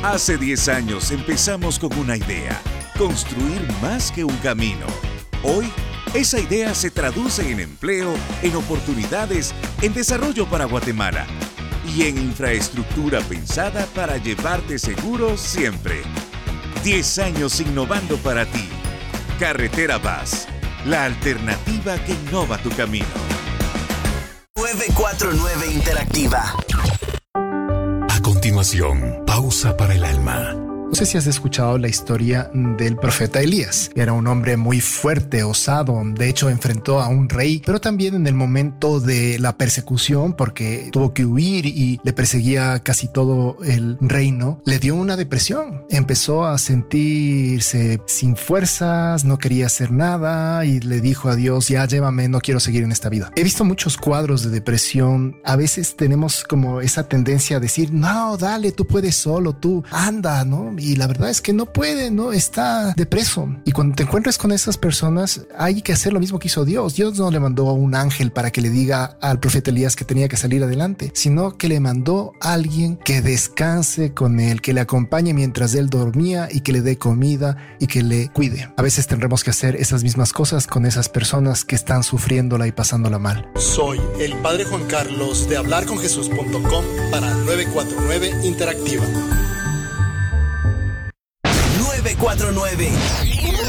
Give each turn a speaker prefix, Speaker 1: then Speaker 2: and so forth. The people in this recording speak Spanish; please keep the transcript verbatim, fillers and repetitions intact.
Speaker 1: Hace diez años empezamos con una idea, construir más que un camino. Hoy, esa idea se traduce en empleo, en oportunidades, en desarrollo para Guatemala y en infraestructura pensada para llevarte seguro siempre. diez años innovando para ti. Carretera Vaz, la alternativa que innova tu camino.
Speaker 2: nueve cuatro nueve Interactiva.
Speaker 3: A continuación, pausa para el alma.
Speaker 4: No sé si has escuchado la historia del profeta Elías. Era un hombre muy fuerte, osado. De hecho, enfrentó a un rey, pero también en el momento de la persecución, porque tuvo que huir y le perseguía casi todo el reino, le dio una depresión. Empezó a sentirse sin fuerzas, no quería hacer nada y le dijo a Dios, ya llévame, no quiero seguir en esta vida. He visto muchos cuadros de depresión. A veces tenemos como esa tendencia a decir, no, dale, tú puedes solo, tú anda, ¿no? Y la verdad es que no puede, ¿no? Está depreso. Y cuando te encuentres con esas personas, hay que hacer lo mismo que hizo Dios. Dios no le mandó a un ángel para que le diga al profeta Elías que tenía que salir adelante, sino que le mandó a alguien que descanse con él, que le acompañe mientras él dormía y que le dé comida y que le cuide. A veces tendremos que hacer esas mismas cosas con esas personas que están sufriéndola y pasándola mal.
Speaker 5: Soy el Padre Juan Carlos de hablar con jesús punto com para nueve cuatro nueve Interactiva.
Speaker 2: nueve cuatro nueve